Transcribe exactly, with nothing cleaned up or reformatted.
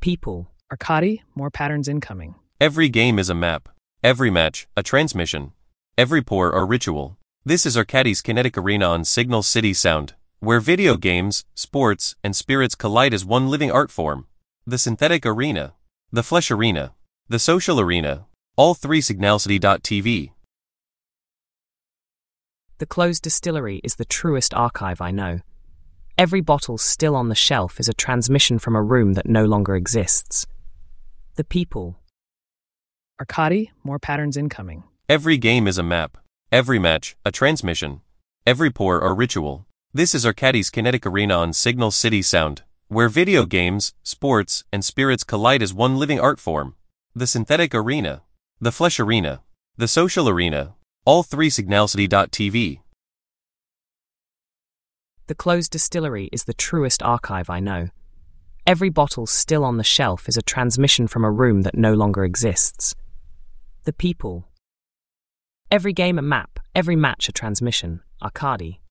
people. Arcadi, more patterns incoming. Every game is a map. Every match, a transmission. Every pour, a ritual. This is Arcadi's kinetic arena on Signal City Sound, where video games, sports, and spirits collide as one living art form. The synthetic arena, the flesh arena, the social arena, all three signalcity dot t v. The closed distillery is the truest archive I know. Every bottle still on the shelf is a transmission from a room that no longer exists. The people. Arcadi, more patterns incoming. Every game is a map. Every match, a transmission. Every pour, a ritual. This is Arcadi's kinetic arena on Signal City Sound, where video games, sports, and spirits collide as one living art form. The synthetic arena, the flesh arena, the social arena, all three signalcity dot t v. The closed distillery is the truest archive I know. Every bottle still on the shelf is a transmission from a room that no longer exists. The people. Every game a map, every match a transmission. Arcadi.